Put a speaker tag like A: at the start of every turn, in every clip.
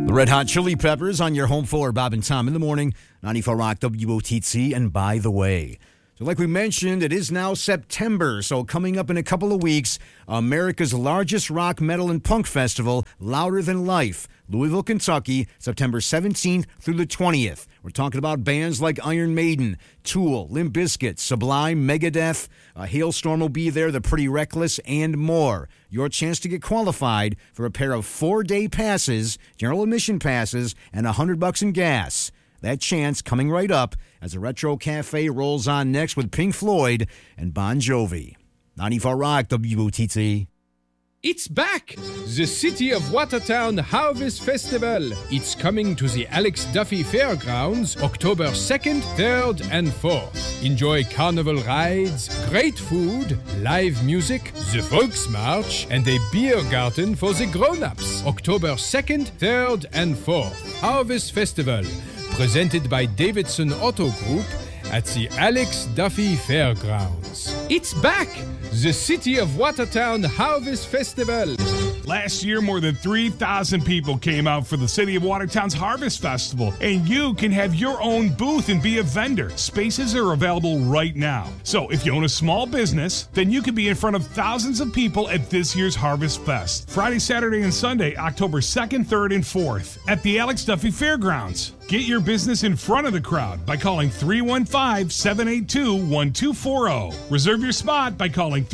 A: The Red Hot Chili Peppers on your home for Bob and Tom in the morning, 94 Rock WOTC. And by the way, so like we mentioned, it is now September. So coming up in a couple of weeks, America's largest rock, metal, and punk festival, Louder Than Life, Louisville, Kentucky, September 17th through the 20th. We're talking about bands like Iron Maiden, Tool, Limp Bizkit, Sublime, Megadeth, Hailstorm will be there, The Pretty Reckless, and more. Your chance to get qualified for a pair of 4-day passes, general admission passes, and $100 in gas. That chance coming right up as the Retro Cafe rolls on next with Pink Floyd and Bon Jovi. 94 Rock WOTC.
B: It's back! The City of Watertown Harvest Festival. It's coming to the Alex Duffy Fairgrounds October 2nd, 3rd, and 4th. Enjoy carnival rides, great food, live music, the Volksmarch, and a beer garden for the grown-ups. October 2nd, 3rd, and 4th. Harvest Festival, presented by Davidson Auto Group at the Alex Duffy Fairgrounds. It's back! The City of Watertown Harvest Festival.
C: Last year, more than 3,000 people came out for the City of Watertown's Harvest Festival, and you can have your own booth and be a vendor. Spaces are available right now. So if you own a small business, then you can be in front of thousands of people at this year's Harvest Fest. Friday, Saturday, and Sunday, October 2nd, 3rd, and 4th at the Alex Duffy Fairgrounds. Get your business in front of the crowd by calling 315-782-1240. Reserve your spot by calling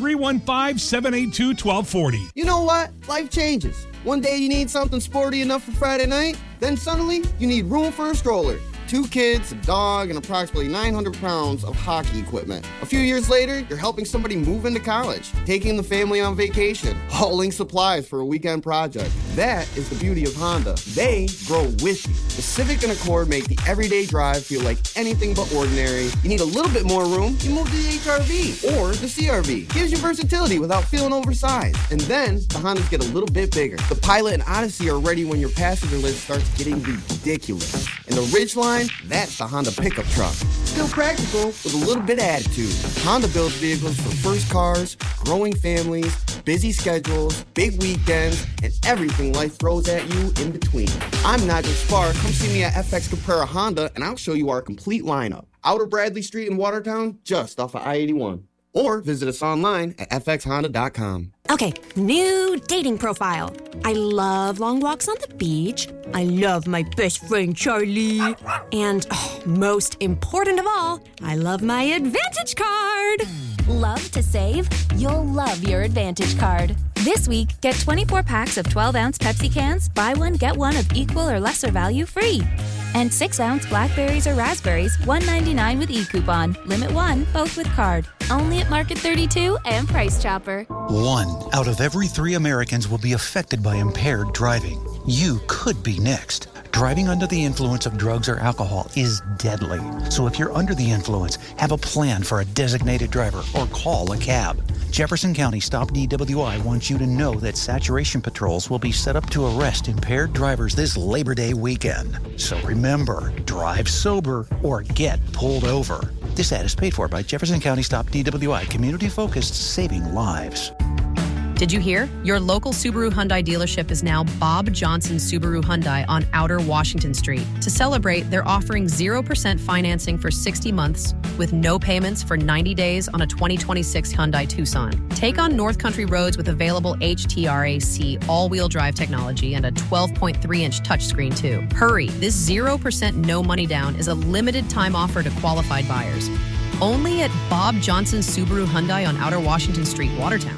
C: 315-782-1240.
D: You know what? Life changes. One day you need something sporty enough for Friday night, then suddenly you need room for a stroller. 2 kids, a dog, and approximately 900 pounds of hockey equipment. A few years later, you're helping somebody move into college, taking the family on vacation, hauling supplies for a weekend project. That is the beauty of Honda. They grow with you. The Civic and Accord make the everyday drive feel like anything but ordinary. You need a little bit more room, you move to the HRV or the CRV. Gives you versatility without feeling oversized. And then the Hondas get a little bit bigger. The Pilot and Odyssey are ready when your passenger list starts getting ridiculous. And the Ridgeline, that's the Honda pickup truck. Still practical with a little bit of attitude. Honda builds vehicles for first cars, growing families, busy schedules, big weekends, and everything life throws at you in between. I'm Nigel Spar. Come see me at FX Caprera Honda, and I'll show you our complete lineup. Outer Bradley Street in Watertown, just off of I-81. Or visit us online at fxhonda.com.
E: Okay, new dating profile. I love long walks on the beach. I love my best friend Charlie. And most important of all, I love my Advantage card.
F: Love to save? You'll love your Advantage card. This week, get 24 packs of 12-ounce Pepsi cans, buy one, get one of equal or lesser value free. And 6-ounce blackberries or raspberries, $1.99 with e-coupon. Limit 1, both with card. Only at Market 32 and Price Chopper.
G: 1 out of every 3 Americans will be affected by impaired driving. You could be next. Driving under the influence of drugs or alcohol is deadly. So if you're under the influence, have a plan for a designated driver or call a cab. Jefferson County Stop DWI wants you to know that saturation patrols will be set up to arrest impaired drivers this Labor Day weekend. So remember, drive sober or get pulled over. This ad is paid for by Jefferson County Stop DWI, community-focused, saving lives.
H: Did you hear? Your local Subaru Hyundai dealership is now Bob Johnson Subaru Hyundai on Outer Washington Street. To celebrate, they're offering 0% financing for 60 months with no payments for 90 days on a 2026 Hyundai Tucson. Take on North Country roads with available HTRAC all-wheel drive technology and a 12.3-inch touchscreen too. Hurry, this 0% no money down is a limited time offer to qualified buyers. Only at Bob Johnson Subaru Hyundai on Outer Washington Street, Watertown.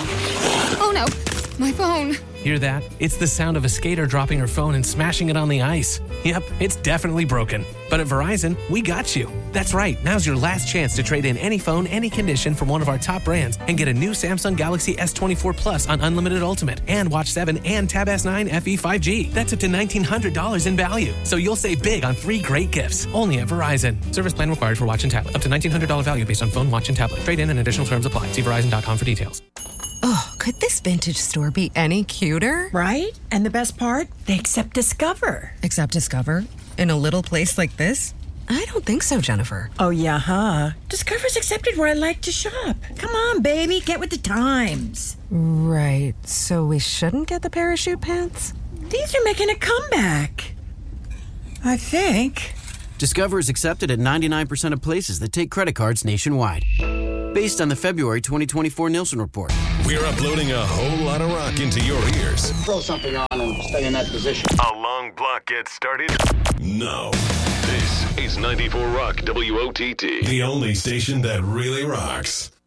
I: Oh no, my phone.
J: Hear that? It's the sound of a skater dropping her phone and smashing it on the ice. Yep, it's definitely broken. But at Verizon, we got you. That's right, now's your last chance to trade in any phone, any condition from one of our top brands and get a new Samsung Galaxy S24 Plus on Unlimited Ultimate and Watch 7 and Tab S9 FE 5G. That's up to $1,900 in value. So you'll save big on 3 great gifts. Only at Verizon. Service plan required for watch and tablet. Up to $1,900 value based on phone, watch, and tablet. Trade in and additional terms apply. See Verizon.com for details.
K: Oh, could this vintage store be any cuter?
L: Right? And the best part? They accept Discover.
K: Accept Discover? In a little place like this? I don't think so, Jennifer.
L: Oh, yeah, huh? Discover's accepted where I like to shop. Come on, baby, get with the times.
K: Right. So we shouldn't get the parachute pants?
L: These are making a comeback. I think.
M: Discover is accepted at 99% of places that take credit cards nationwide. Based on the February 2024 Nielsen Report.
N: We're uploading a whole lot of rock into your ears.
O: Throw something on and stay in that position.
N: A long block gets started? No. This is 94 Rock WOTT. The only station that really rocks.